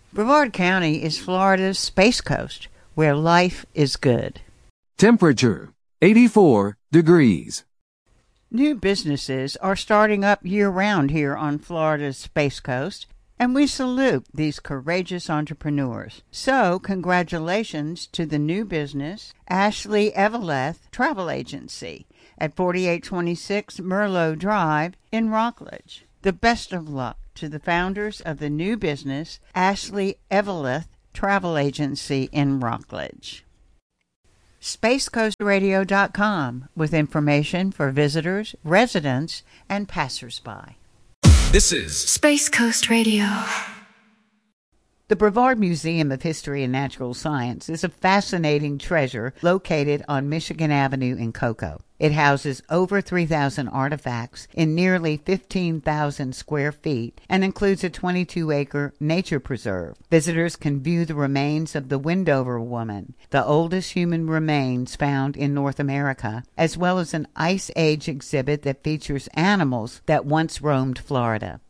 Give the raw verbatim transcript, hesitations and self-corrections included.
Brevard County is Florida's Space Coast, where life is good. Temperature, eighty-four degrees. New businesses are starting up year-round here on Florida's Space Coast, and we salute these courageous entrepreneurs. So, congratulations to the new business, Ashley Eveleth Travel Agency, at forty-eight twenty-six Merlot Drive in Rockledge. The best of luck to the founders of the new business, Ashley Eveleth Travel Agency in Rockledge. Space Coast Radio dot com with information for visitors, residents, and passersby. This is Space Coast Radio. The Brevard Museum of History and Natural Science is a fascinating treasure located on Michigan Avenue in Cocoa. It houses over three thousand artifacts in nearly fifteen thousand square feet and includes a twenty-two acre nature preserve. Visitors can view the remains of the Wendover woman, the oldest human remains found in North America, as well as an Ice Age exhibit that features animals that once roamed Florida.